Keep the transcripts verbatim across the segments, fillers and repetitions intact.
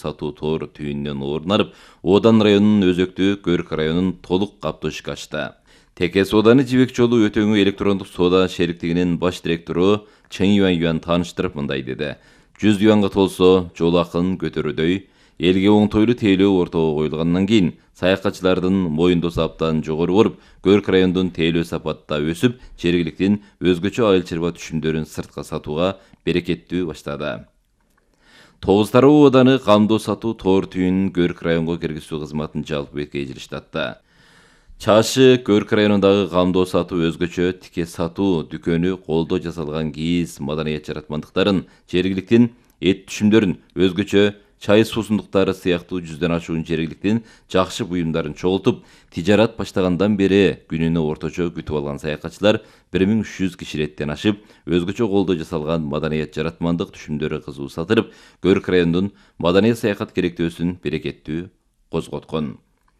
сатуу тоор түйүнүнөн орун алып, Одан районунун өзөктүү Көрк районун толук каптоо ишке ачты. Теке сооданы жибек жолу өтөңү электрондук соода шериктигинин баш директору Чен Юан Юан тааныштырып мындай деди. жүз юанга толсо жол акын көтөрүүдөй, элге оңтойлуу тейлөө ортого коюлгандан кийин саякатчылардын моюндосу абдан жогору болуп, Көрк районунун тейлөө сапатта өсүп, жергиликтин өзгөчө айыл чарба түшүмдөрүн сыртка сатууга берекеттүү баштады. Тогуз тароо ооданы камдоо сатуу тоор түйүнүн Көрк районго киргизүү кызматын жалпы бетке эжириштатты. Чашы Көрк районундагы камдоо сатуу өзгөчө тике сатуу дүкөнү колдо жасалган кийиз маданият жаратмандыктарын, жергиликтин эт түшүмдөрүн, өзгөчө чай суусундуктары сыяктуу жүздөн ашуун жергиликтин жакшы буюмдарын чогултуп, тижарат баштагандан бери күнүнө орточо күтүп алган саякатчылар бир миң үч жүз кишилеттен ашып, өзгөчө колдо жасалган маданият жаратмандык түшүмдөрү кызуу сатылып, Көрк районунун маданият саякат керектөөсүн берекеттүү козготкон.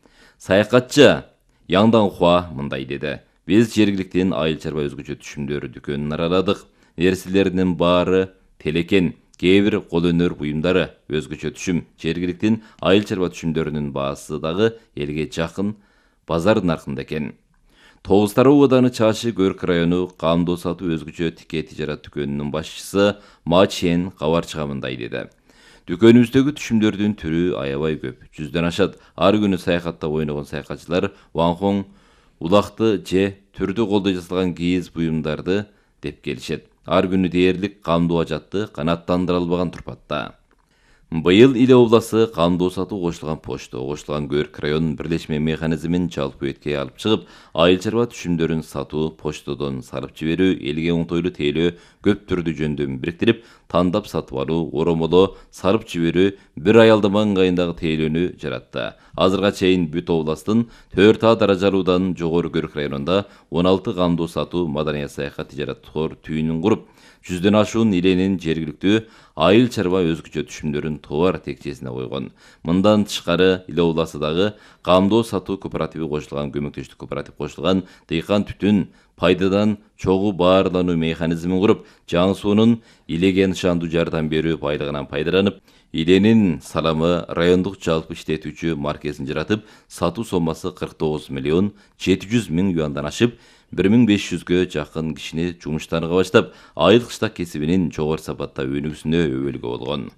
Саякатчы Яңдан Хуа мындай деди. Биз жергиликтин айыл чарба өзгөчө түшүмдөрү дүкөнүн араладык. Нерселеринин баары телекен, кээ бир кол өнөр буюмдары, өзгөчө түшүм, жергиликтин айыл чарба түшүмдөрүнүн баасы дагы элге жакын базар наркында экен. Тогуз тароо ооданы Чашы Көрк району камдоо сатуу өзгөчө тике тижарат дүкөнүнүн башчысы Ма Чен кабарчыга мындай деди. Дүкөнүбүздөгү түшүмдөрдүн түрү аябай көп, жүздөн ашат. Ар күнү саякатта ойногон саякатчылар ванхон, улакты же түрдүү колдо жасалган кийиз буюмдарды деп келишет. Ар күнү дээрлик камдоо ажатты канааттандыра албаган турпатта. Быйыл Иле обласы камдоо сатуу кошулган почта, кошулган Көрк районунун бирлешме механизмин жалпы бетке алып чыгып, айыл чарба түшүмдөрүн сатуу, почтодон салып жиберүү, элге оңтойлуу тейлөө көп түрдүү жөндөмүн бириктирип, тандап сатып алуу, оромоло, сарып жиберүү, бир аялдама ыңгайындагы тейлөөнү жаратты. Азырга чейин бүт областын төрт А даражалуудан жогору Көрк районунда он алты камдоо сатуу маданият саякат тижарат тоор түйүнүн куруп, жүздөн ашуун иленин жергиликтүү айыл чарба өзгөчө түшүмдөрүн товар текчесине койгон. Мындан тышкары Иле обласындагы камдоо сатуу кооперативи кошулган, көмөктөштүк кооператив кошулган, дыйкан түтүн пайдадан чогуу баарлануу механизмин куруп, Жаңсуунун Илеге нышандуу жардам берүү байлыгынан пайдаланып, Иленин саламы райондук жалпы иштетүүчү маркесин жаратып, сатуу сомасы кырк тогуз миллион жети жүз миң юандан ашып, бир миң беш жүзгө жакын кишини жумуштарга баштап, айыл кыштак кесибинин жогору сапатта өнүгүүсүнө өбөлгө болгон.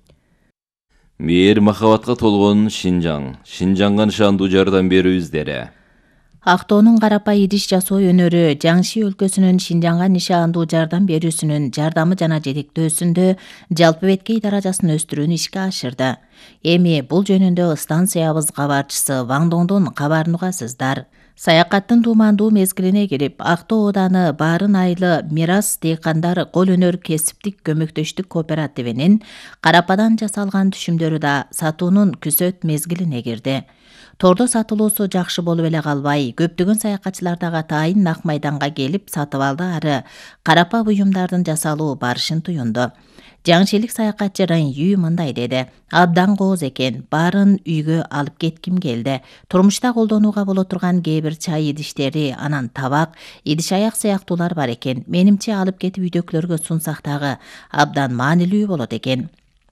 Мээр махабатка толгон Шинжаң, Шинжаңга нышандуу жардам берүү издери. Актоонун карапа идиш жасоо өнөрү Жаңши өлкөсүнүн Шинжаңга нишандуу жардам берүүсүнүн жардамы жана жетектөөсүндө жалпы беткей даражасын өстүрүүнү ишке ашырды. Эми бул жөнүндө станциябыз кабарчысы Ваңдоңдон кабарын угасыздар. Саякаттын туумандуу мезгилине кирип, Актоо ооданы Баарын айылы Мирас дыйкандар кол өнөр кесиптик көмөктөштүк кооперативинин карападан жасалган түшүмдөрү да сатуунун күзөт мезгилине кирди. Тордо сатылуусу жакшы болуп эле калбай, көптөгөн саякатчылар дагы атайын Ак майданга келип сатып алды ары карапа буюмдардын жасалуу барышын туюнду. Жаңшилик саякатчы Рын Үй мындай деди. Абдан кооз экен, баарын үйгө алып кетким келди. Турмушта колдонууга боло турган кээ бир чай идиштери, анан табак, идиш аяк сыяктуулар бар экен. Менимче алып кетип үйдөгүлөргө сунсак дагы абдан маанилүү болот экен.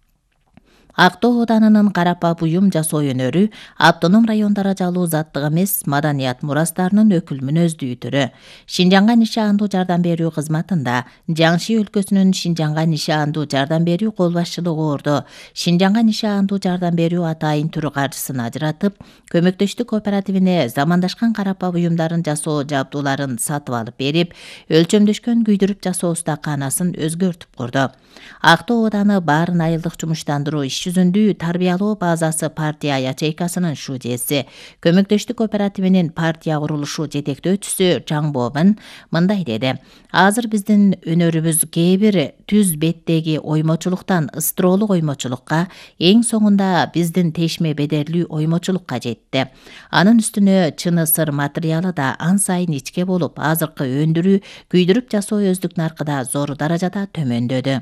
Актоо оданынын карапа буюм жасоо өнөрү автоном район даражалуу заттык эмес маданият мурастарынын өкүл мүнөздүү түрү. Шинжаңга нишандуу жардам берүү кызматында Жаңши өлкөсүнүн Шинжаңга нишандуу жардам берүү кол башчылыгы ордо Шинжаңга нишандуу жардам берүү атайын түрү каржысын ажыратып, көмөктөштүк кооперативине замандашкан карапа буюмдарын жасоо жабдууларын сатып алып берип, өлчөмдөшкөн күйдүрүп жасоо устаканасын өзгөртүп курду. Актоо ооданы Баарын айылдык жумуштандыруу иш жүзүндүү тарбиялоо базасы партия ячейкасынын шужеси, көмөктөштүк кооперативинин партия курулушу жетектөөчүсү Жаңбобун мындай деди. Азыр биздин өнөрүбүз кээ бир түз беттеги оймочулуктан ыстыроолук оймочулукка, эң соңунда биздин тешме бедерлүү оймочулукка жетти. Анын үстүнө чыны сыр материалы да ан сайын ичке болуп, азыркы өндүрүү, күйдүрүп жасоо өздүк наркыда зор даражада төмөндөдү.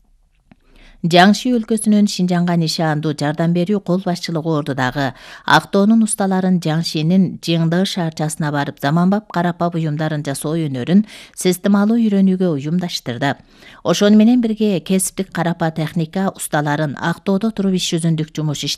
Жаңши өлкөсүнүн Шинжаңга нишандуу жардам берүү кол башчылыгы ордудагы Актоонун усталарын Жаңшинин Жыңды шаарчасына барып заманбап карапа буюмдарын жасоо өнөрүн системалуу үйрөнүүгө уюмдаштырды. Ошону менен бирге кесиптик карапа техника усталарын Актоодо туруп иш жүзүндүк жумуш